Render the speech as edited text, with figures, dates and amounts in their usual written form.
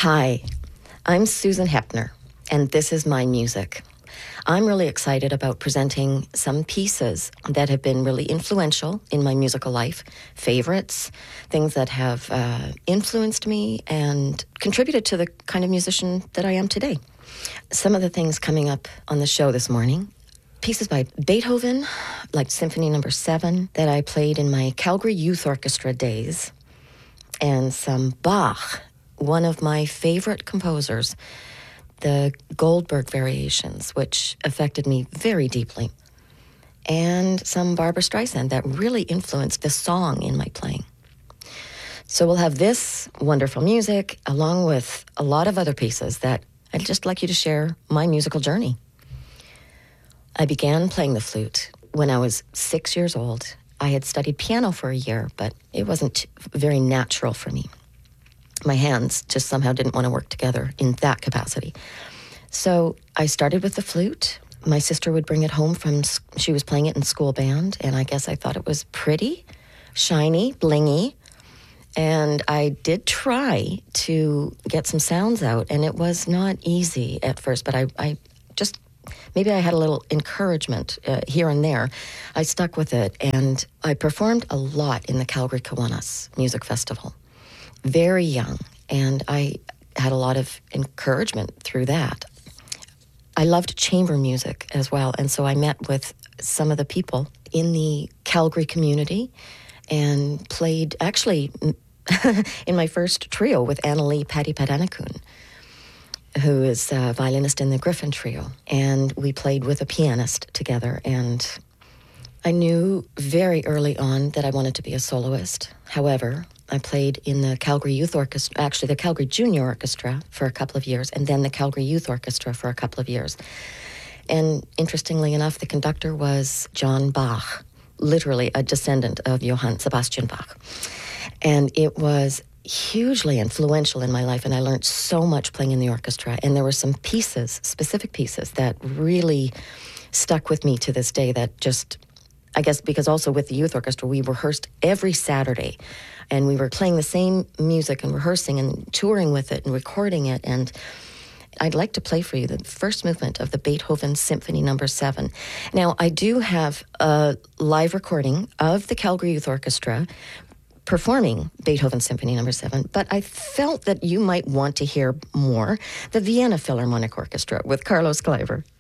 Hi, I'm Susan Hepner, and this is my music. I'm really excited about presenting some pieces that have been really influential in my musical life, favorites, things that have influenced me and contributed to the kind of musician that I am today. Some of the things coming up on the show this morning, pieces by Beethoven, like Symphony No. 7, that I played in my Calgary Youth Orchestra days, and some Bach, one of my favorite composers, the Goldberg Variations, which affected me very deeply, and some Barbra Streisand that really influenced the song in my playing. So we'll have this wonderful music along with a lot of other pieces that I'd just like you to share my musical journey. I began playing the flute when I was 6 years old. I had studied piano for a year, but it wasn't very natural for me. My hands just somehow didn't want to work together in that capacity. So I started with the flute. My sister would bring it home she was playing it in school band, and I guess I thought it was pretty, shiny, blingy. And I did try to get some sounds out, and it was not easy at first, but I just, maybe I had a little encouragement here and there. I stuck with it, and I performed a lot in the Calgary Kiwanis Music Festival. Very young, and I had a lot of encouragement through that. I loved chamber music as well, and so I met with some of the people in the Calgary community and played, actually, in my first trio with Annalie Padanakoon, who is a violinist in the Griffin Trio, and we played with a pianist together, and I knew very early on that I wanted to be a soloist. However, I played in the Calgary Youth Orchestra, actually the Calgary Junior Orchestra for a couple of years, and then the Calgary Youth Orchestra for a couple of years. And interestingly enough, the conductor was John Bach, literally a descendant of Johann Sebastian Bach. And it was hugely influential in my life, and I learned so much playing in the orchestra. And there were some pieces, specific pieces, that really stuck with me to this day that just, I guess because also with the youth orchestra, we rehearsed every Saturday, and we were playing the same music and rehearsing and touring with it and recording it. And I'd like to play for you the first movement of the Beethoven Symphony No. 7. Now, I do have a live recording of the Calgary Youth Orchestra performing Beethoven Symphony No. 7, but I felt that you might want to hear more the Vienna Philharmonic Orchestra with Carlos Kleiber.